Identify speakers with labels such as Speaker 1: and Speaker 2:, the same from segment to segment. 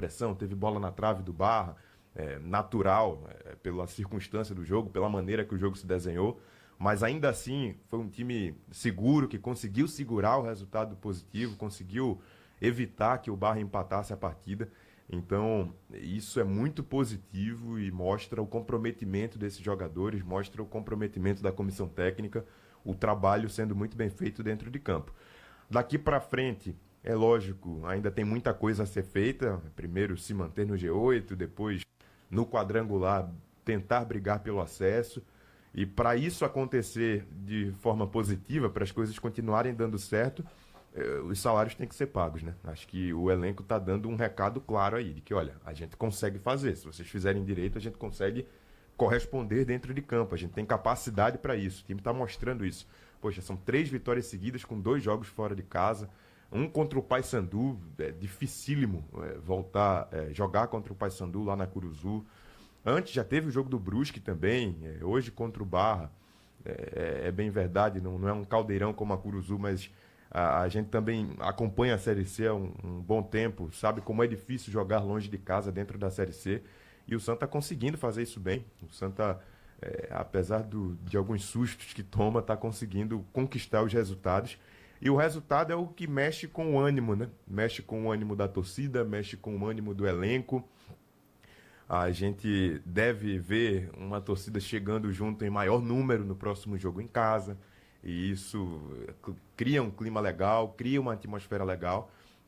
Speaker 1: pressão, teve bola na trave do Barra, natural, pela circunstância do jogo, pela maneira que o jogo se desenhou, mas ainda assim foi um time seguro, que conseguiu segurar o resultado positivo, conseguiu evitar que o Barra empatasse a partida. Então, isso é muito positivo e mostra o comprometimento desses jogadores, mostra o comprometimento da comissão técnica, o trabalho sendo muito bem feito dentro de campo. Daqui para frente, é lógico, ainda tem muita coisa a ser feita. Primeiro, se manter no G8, depois, no quadrangular, tentar brigar pelo acesso. E para isso acontecer de forma positiva, para as coisas continuarem dando certo, os salários têm que ser pagos, né? Acho que o elenco está dando um recado claro aí, de que, olha, a gente consegue fazer. Se vocês fizerem direito, a gente consegue corresponder dentro de campo. A gente tem capacidade para isso. O time está mostrando isso. Poxa, são 3 vitórias seguidas com 2 jogos fora de casa. Um contra o Paysandu, é dificílimo voltar, jogar contra o Paysandu lá na Curuzu. Antes já teve o jogo do Brusque também, hoje contra o Barra. É bem verdade, não é um caldeirão como a Curuzu, mas a gente também acompanha a Série C há um bom tempo, sabe como é difícil jogar longe de casa dentro da Série C. E o Santa está conseguindo fazer isso bem. O Santa, apesar de alguns sustos que toma, está conseguindo conquistar os resultados. E o resultado é o que mexe com o ânimo, né? Mexe com o ânimo da torcida, mexe com o ânimo do elenco. A gente deve ver uma torcida chegando junto em maior número no próximo jogo em casa. E isso cria um clima legal, cria uma atmosfera legal,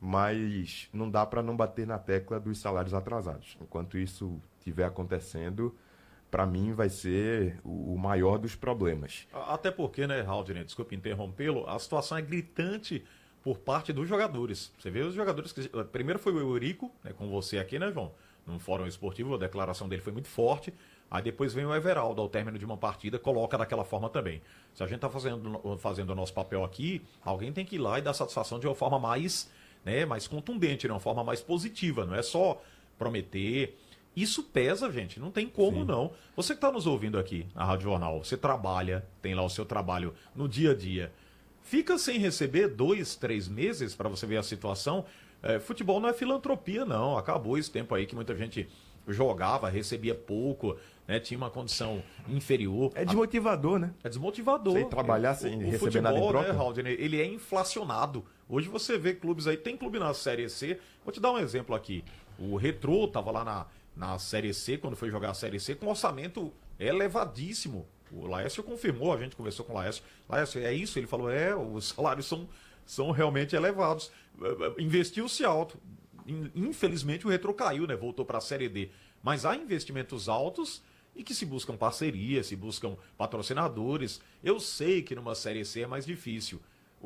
Speaker 1: mas não dá para não bater na tecla dos salários atrasados. Enquanto isso estiver acontecendo, para mim vai ser o maior dos problemas.
Speaker 2: Até porque, né, Haldner, desculpe interrompê-lo, a situação é gritante por parte dos jogadores. Você vê os jogadores que... Primeiro foi o Eurico, né, com você aqui, né, João? Num fórum esportivo, a declaração dele foi muito forte. Aí depois vem o Everaldo, ao término de uma partida, coloca daquela forma também. Se a gente está fazendo o nosso papel aqui, alguém tem que ir lá e dar satisfação de uma forma mais, né, mais contundente, de uma forma mais positiva. Não é só prometer. Isso pesa, gente, não tem como. Sim. Não. Você que está nos ouvindo aqui na Rádio Jornal, você trabalha, tem lá o seu trabalho no dia a dia, fica sem receber 2, 3 meses para você ver a situação. Futebol não é filantropia, não. Acabou esse tempo aí que muita gente jogava, recebia pouco, né, tinha uma condição inferior.
Speaker 1: É desmotivador, né?
Speaker 2: É desmotivador.
Speaker 1: Sem trabalhar, sem receber
Speaker 2: futebol,
Speaker 1: nada em troca.
Speaker 2: Né, Haldner, ele é inflacionado. Hoje você vê clubes aí, tem clube na Série C. Vou te dar um exemplo aqui. O Retrô estava lá na Série C, quando foi jogar a Série C, com um orçamento elevadíssimo. O Laércio confirmou, a gente conversou com o Laércio. Laércio, é isso? Ele falou, os salários são realmente elevados. Investiu-se alto. Infelizmente o Retrô caiu, né? Voltou para a Série D. Mas há investimentos altos e que se buscam parcerias, se buscam patrocinadores. Eu sei que numa Série C é mais difícil.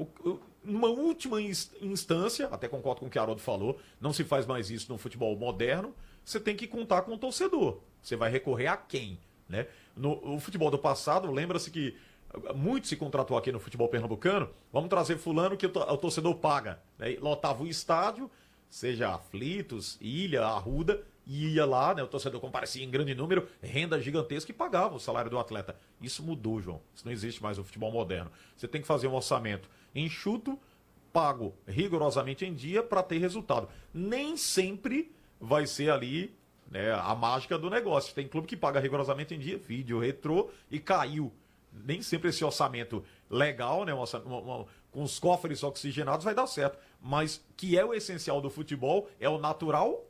Speaker 2: Numa última instância, até concordo com o que o Haroldo falou, não se faz mais isso no futebol moderno, você tem que contar com o torcedor. Você vai recorrer a quem? Né? No futebol do passado, lembra-se que muito se contratou aqui no futebol pernambucano, vamos trazer fulano que o torcedor paga. Né? Lotava o estádio, seja Aflitos, Ilha, Arruda, e ia lá, né? O torcedor comparecia em grande número, renda gigantesca e pagava o salário do atleta. Isso mudou, João. Isso não existe mais no futebol moderno. Você tem que fazer um orçamento enxuto, pago rigorosamente em dia para ter resultado. Nem sempre vai ser ali, né, a mágica do negócio. Tem clube que paga rigorosamente em dia, vídeo Retrô, e caiu. Nem sempre esse orçamento legal, né, com os cofres oxigenados, vai dar certo. Mas que é o essencial do futebol, é o natural,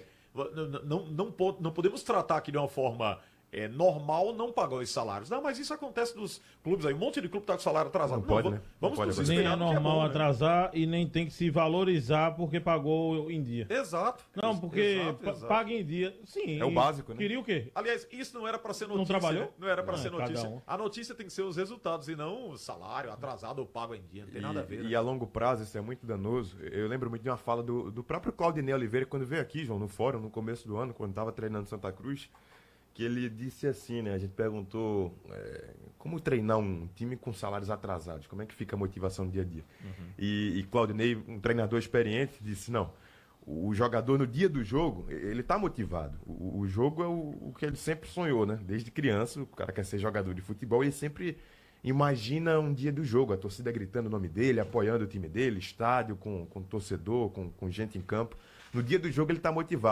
Speaker 2: Não podemos tratar aqui de uma forma normal não pagar os salários. Não, mas isso acontece nos clubes aí. Um monte de clube está com salário atrasado.
Speaker 1: Não pode, né?
Speaker 2: Vamos
Speaker 1: não
Speaker 2: nos
Speaker 1: pode.
Speaker 3: Nem é
Speaker 2: espelhar
Speaker 3: normal
Speaker 2: né?
Speaker 3: atrasar e nem tem que se valorizar porque pagou em dia.
Speaker 2: Exato.
Speaker 3: Não, porque
Speaker 2: Exato.
Speaker 3: paga em dia. Sim.
Speaker 1: É o básico, né?
Speaker 3: Queria o quê?
Speaker 2: Aliás, isso não era para ser notícia.
Speaker 3: Não trabalhou?
Speaker 2: Né? Não era para ser notícia.
Speaker 3: Um.
Speaker 2: A notícia tem que ser os resultados e não o salário atrasado ou pago em dia. Não tem nada a ver. Né?
Speaker 1: E a longo prazo isso é muito danoso. Eu lembro muito de uma fala do próprio Claudinei Oliveira, quando veio aqui, João, no fórum, no começo do ano, quando estava treinando Santa Cruz, que ele disse assim, né? A gente perguntou como treinar um time com salários atrasados, como é que fica a motivação no dia a dia. Uhum. E Claudinei, um treinador experiente, disse, não, o jogador no dia do jogo, ele está motivado. O jogo é o que ele sempre sonhou, né? Desde criança, o cara quer ser jogador de futebol e ele sempre imagina um dia do jogo, a torcida gritando o nome dele, apoiando o time dele, estádio com torcedor, com gente em campo. No dia do jogo ele está motivado.